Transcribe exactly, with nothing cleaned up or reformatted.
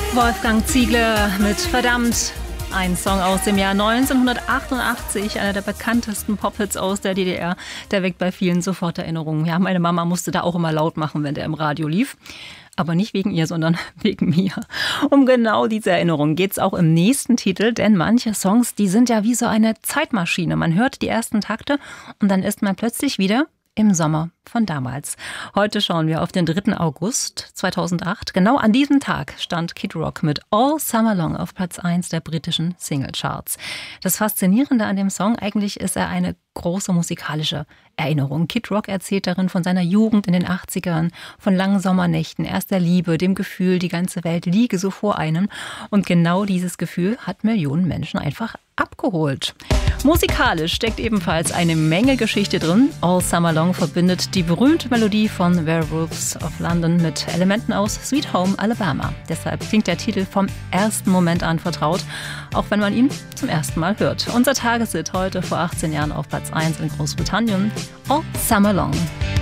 Wolfgang Ziegler mit Verdammt. Ein Song aus dem Jahr neunzehnhundertachtundachtzig, einer der bekanntesten Pop-Hits aus der D D R. Der weckt bei vielen sofort Erinnerungen. Ja, meine Mama musste da auch immer laut machen, wenn der im Radio lief. Aber nicht wegen ihr, sondern wegen mir. Um genau diese Erinnerung geht es auch im nächsten Titel, denn manche Songs, die sind ja wie so eine Zeitmaschine. Man hört die ersten Takte und dann ist man plötzlich wieder im Sommer von damals. Heute schauen wir auf den dritten August zweitausendacht. Genau an diesem Tag stand Kid Rock mit All Summer Long auf Platz eins der britischen Singlecharts. Das Faszinierende an dem Song, eigentlich ist er eine große musikalische Erinnerung. Kid Rock erzählt darin von seiner Jugend in den achtzigern, von langen Sommernächten, erster Liebe, dem Gefühl, die ganze Welt liege so vor einem. Und genau dieses Gefühl hat Millionen Menschen einfach abgeholt. Musikalisch steckt ebenfalls eine Menge Geschichte drin. All Summer Long verbindet die berühmte Melodie von Werewolves of London mit Elementen aus Sweet Home Alabama. Deshalb klingt der Titel vom ersten Moment an vertraut, auch wenn man ihn zum ersten Mal hört. Unser Tageshit heute vor achtzehn Jahren auf Platz eins in Großbritannien. All Summer Long.